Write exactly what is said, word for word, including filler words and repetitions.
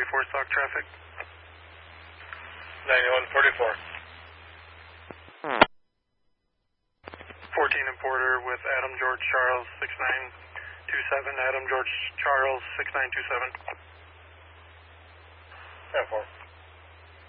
forty-four stock traffic. ninety-one forty-four. fourteen and Porter with Adam George Charles six nine two seven, Adam George Charles six nine two seven. ten four.